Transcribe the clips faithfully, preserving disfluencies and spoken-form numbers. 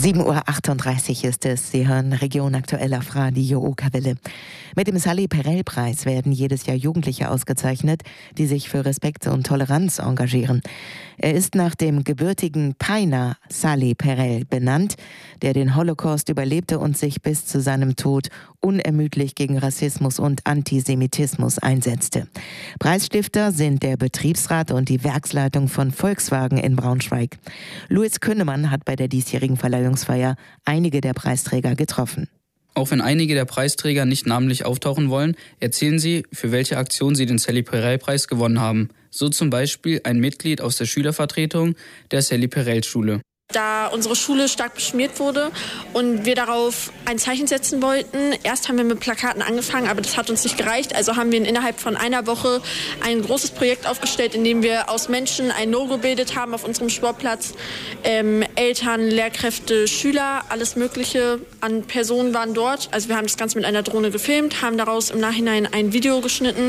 sieben Uhr achtunddreißig ist es. Sie hören Region Aktuell auf Radio Okerwelle. Mit dem Sally-Perel-Preis werden jedes Jahr Jugendliche ausgezeichnet, die sich für Respekt und Toleranz engagieren. Er ist nach dem gebürtigen Peiner Sally Perel benannt, der den Holocaust überlebte und sich bis zu seinem Tod unermüdlich gegen Rassismus und Antisemitismus einsetzte. Preisstifter sind der Betriebsrat und die Werksleitung von Volkswagen in Braunschweig. Louis Künnemann hat bei der diesjährigen Verleihungsfeier einige der Preisträger getroffen. Auch wenn einige der Preisträger nicht namentlich auftauchen wollen, erzählen sie, für welche Aktion sie den Sally-Perel-Preis gewonnen haben. So zum Beispiel ein Mitglied aus der Schülervertretung der Sally-Perel-Schule. Da unsere Schule stark beschmiert wurde und wir darauf ein Zeichen setzen wollten. Erst haben wir mit Plakaten angefangen, aber das hat uns nicht gereicht. Also haben wir innerhalb von einer Woche ein großes Projekt aufgestellt, in dem wir aus Menschen ein Logo gebildet haben auf unserem Sportplatz. Ähm, Eltern, Lehrkräfte, Schüler, alles Mögliche an Personen waren dort. Also wir haben das Ganze mit einer Drohne gefilmt, haben daraus im Nachhinein ein Video geschnitten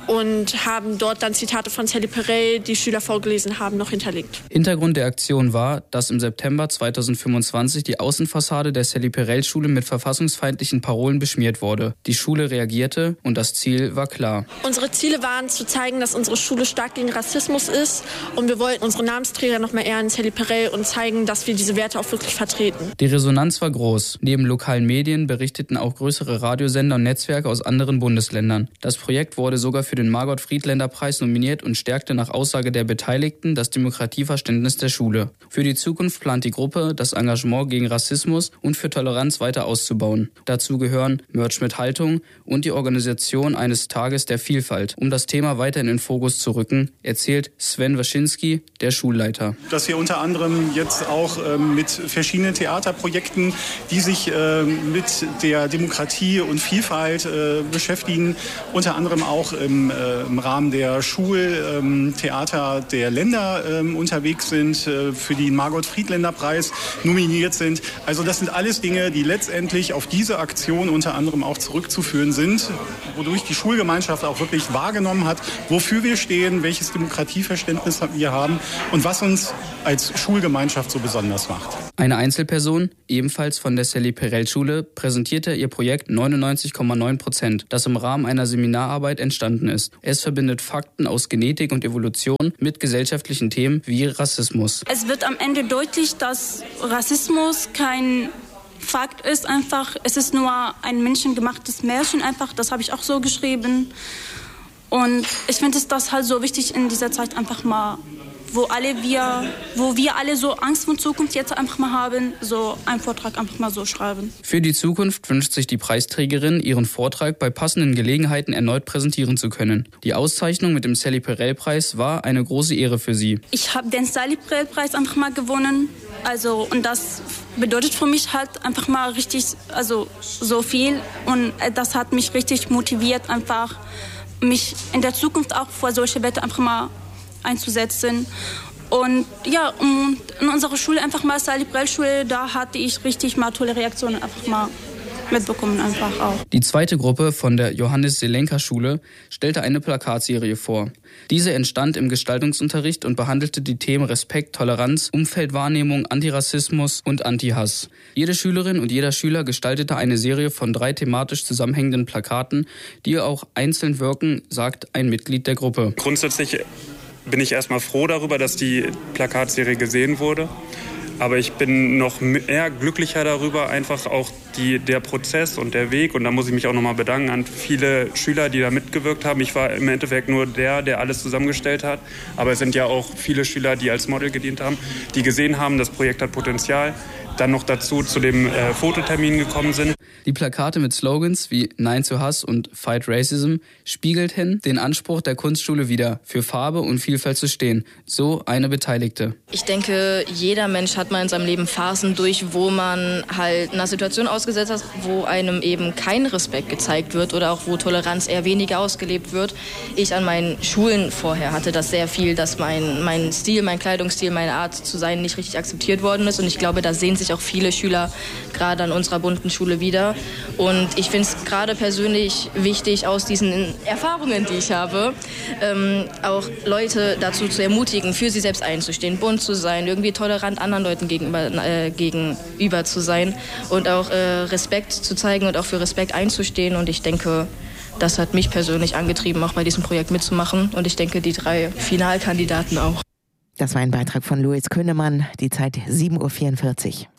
und haben dort dann Zitate von Sally Perel, die Schüler vorgelesen haben, noch hinterlegt. Hintergrund der Aktion war, dass im September zweitausendfünfundzwanzig die Außenfassade der Sally-Perel-Schule mit verfassungsfeindlichen Parolen beschmiert wurde. Die Schule reagierte und das Ziel war klar. Unsere Ziele waren zu zeigen, dass unsere Schule stark gegen Rassismus ist und wir wollten unsere Namensträger noch mehr ehren, Sally Perel, und zeigen, dass wir diese Werte auch wirklich vertreten. Die Resonanz war groß. Neben lokalen Medien berichteten auch größere Radiosender und Netzwerke aus anderen Bundesländern. Das Projekt wurde sogar für den Margot-Friedländer-Preis nominiert und stärkte nach Aussage der Beteiligten das Demokratieverständnis der Schule. Für die Zukunft plant die Gruppe, das Engagement gegen Rassismus und für Toleranz weiter auszubauen. Dazu gehören Merch mit Haltung und die Organisation eines Tages der Vielfalt. Um das Thema weiter in den Fokus zu rücken, erzählt Sven Waschinski, der Schulleiter. Dass wir unter anderem jetzt auch ähm, mit verschiedenen Theaterprojekten, die sich äh, mit der Demokratie und Vielfalt äh, beschäftigen, unter anderem auch im, äh, im Rahmen der Schultheater ähm, der Länder ähm, unterwegs sind, äh, für die Margot-Friedländer-Preis nominiert sind. Also das sind alles Dinge, die letztendlich auf diese Aktion unter anderem auch zurückzuführen sind, wodurch die Schulgemeinschaft auch wirklich wahrgenommen hat, wofür wir stehen, welches Demokratieverständnis wir haben und was uns als Schulgemeinschaft so besonders macht. Eine Einzelperson, ebenfalls von der Sally-Perel-Schule, präsentierte ihr Projekt neunundneunzig Komma neun Prozent, das im Rahmen einer Seminararbeit entstanden ist. Es verbindet Fakten aus Genetik und Evolution mit gesellschaftlichen Themen wie Rassismus. Es wird am Ende deutlich, dass Rassismus kein Fakt ist, einfach. Es ist nur ein menschengemachtes Märchen, einfach. Das habe ich auch so geschrieben. Und ich finde es das halt so wichtig in dieser Zeit einfach mal, wo alle wir, wo wir alle so Angst vor Zukunft jetzt einfach mal haben, so einen Vortrag einfach mal so schreiben. Für die Zukunft wünscht sich die Preisträgerin, ihren Vortrag bei passenden Gelegenheiten erneut präsentieren zu können. Die Auszeichnung mit dem Sally-Perel-Preis war eine große Ehre für sie. Ich habe den Sally-Perel-Preis einfach mal gewonnen. Also, und das bedeutet für mich halt einfach mal richtig, also so viel. Und das hat mich richtig motiviert, einfach mich in der Zukunft auch vor solche Wette einfach mal einzusetzen. Und ja, und in unserer Schule, einfach mal Sally-Perel-Schule, da hatte ich richtig mal tolle Reaktionen einfach mal mitbekommen einfach auch. Die zweite Gruppe von der Johannes-Selenka-Schule stellte eine Plakatserie vor. Diese entstand im Gestaltungsunterricht und behandelte die Themen Respekt, Toleranz, Umfeldwahrnehmung, Antirassismus und Antihass. Jede Schülerin und jeder Schüler gestaltete eine Serie von drei thematisch zusammenhängenden Plakaten, die auch einzeln wirken, sagt ein Mitglied der Gruppe. Grundsätzlich bin ich erstmal froh darüber, dass die Plakatserie gesehen wurde. Aber ich bin noch mehr glücklicher darüber, einfach auch die, der Prozess und der Weg. Und da muss ich mich auch nochmal bedanken an viele Schüler, die da mitgewirkt haben. Ich war im Endeffekt nur der, der alles zusammengestellt hat. Aber es sind ja auch viele Schüler, die als Model gedient haben, die gesehen haben, das Projekt hat Potenzial. Dann noch dazu zu dem äh, Fototermin gekommen sind. Die Plakate mit Slogans wie Nein zu Hass und Fight Racism spiegelten den Anspruch der Kunstschule wider, für Farbe und Vielfalt zu stehen. So eine Beteiligte. Ich denke, jeder Mensch hat mal in seinem Leben Phasen durch, wo man halt einer Situation ausgesetzt ausgesetzt hat, wo einem eben kein Respekt gezeigt wird oder auch wo Toleranz eher weniger ausgelebt wird. Ich an meinen Schulen vorher hatte das sehr viel, dass mein, mein Stil, mein Kleidungsstil, meine Art zu sein nicht richtig akzeptiert worden ist. Und ich glaube, da sehen sich auch viele Schüler gerade an unserer bunten Schule wieder. Und ich finde es gerade persönlich wichtig, aus diesen Erfahrungen, die ich habe, ähm, auch Leute dazu zu ermutigen, für sie selbst einzustehen, bunt zu sein, irgendwie tolerant anderen Leuten gegenüber, äh, gegenüber zu sein und auch äh, Respekt zu zeigen und auch für Respekt einzustehen. Und ich denke, das hat mich persönlich angetrieben, auch bei diesem Projekt mitzumachen. Und ich denke, die drei Finalkandidaten auch. Das war ein Beitrag von Louis Könemann, die Zeit sieben Uhr vierundvierzig.